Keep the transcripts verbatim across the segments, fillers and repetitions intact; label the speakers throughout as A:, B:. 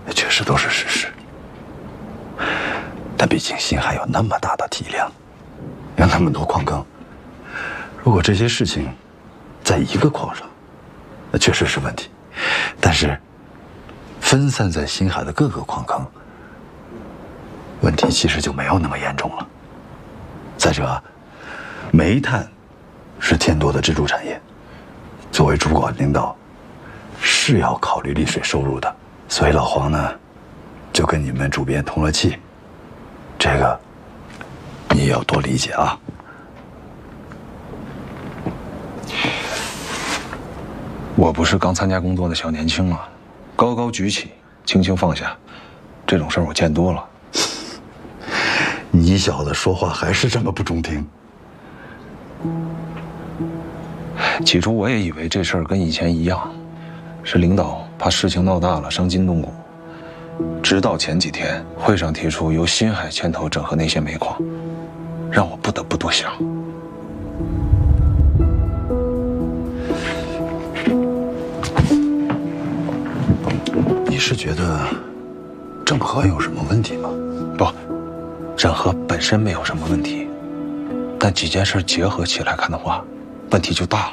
A: 那确实都是事实。但毕竟新海有那么大的体量，有那么多矿坑，如果这些事情在一个矿上，那确实是问题。但是分散在新海的各个矿坑，问题其实就没有那么严重了。再者，煤炭是天多的支柱产业，作为主管领导，是要考虑丽水收入的。所以老黄呢，就跟你们主编通了气，这个你也要多理解啊。
B: 我不是刚参加工作的小年轻啊，高高举起，轻轻放下，这种事儿我见多了。
A: 你小子说话还是这么不中听。
B: 起初我也以为这事儿跟以前一样，是领导怕事情闹大了伤筋动骨。直到前几天会上提出由新海牵头整合那些煤矿，让我不得不多想。
A: 你是觉得整合有什么问题吗？
B: 不，整合本身没有什么问题，但几件事结合起来看的话，问题就大了。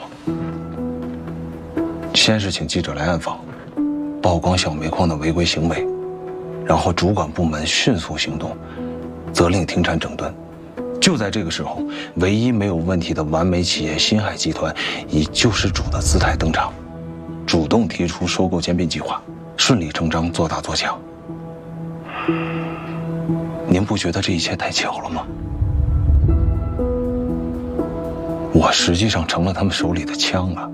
B: 先是请记者来暗访，曝光小煤矿的违规行为，然后主管部门迅速行动，责令停产整顿。就在这个时候，唯一没有问题的完美企业新海集团以救世主的姿态登场，主动提出收购兼并计划，顺理成章做大做强。您不觉得这一切太巧了吗？我实际上成了他们手里的枪啊！